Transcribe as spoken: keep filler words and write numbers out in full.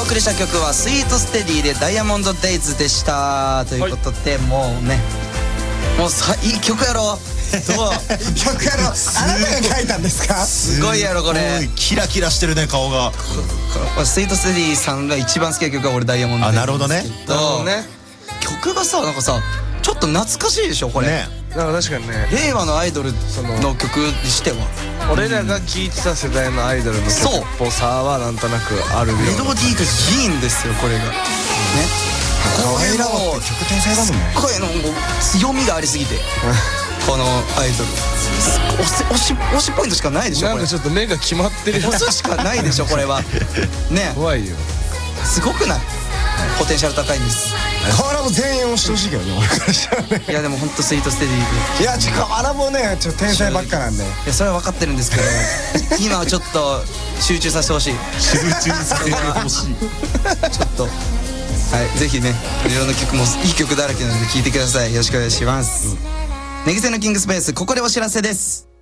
送りした曲はスイートステディでダイヤモンドデイズでしたということで、はい、もうねもうさいい曲やろどう曲やろあなたが書いたんですか？ すごいやろこれ。 キラキラしてるね顔が。 スイートステディさんが一番好きな曲が俺ダイヤモンドデイズ。 あ、なるほどね。 曲がさなんかさちょっと懐かしいでしょこれね。 なんか確かにね令和のアイドルの曲にしては俺らが聴いてた世代のアイドルの曲っぽさはなんとなくあるような。 メロディーがいいんですよこれがね。 こういうのも曲天才だもんね。 すっごいの強みがありすぎてこのアイドル押し押し押しポイントしかないでしょ。 なんかちょっと目が決まってる。 押すしかないでしょこれはね。 怖いよ。 すごくない？ポテンシャル高いんです。 河原も全員押してほしいけどね俺からしたらね。 いやでもほんとスイートステディでいやちょ河原もねちょっと天才ばっかなんで。いやそれは分かってるんですけど今はちょっと集中させてほしい。 集中させてほしいちょっとはいぜひねいろんな曲もいい曲だらけなので聴いてください。よろしくお願いします。寝癖のキングスペースここでお知らせです。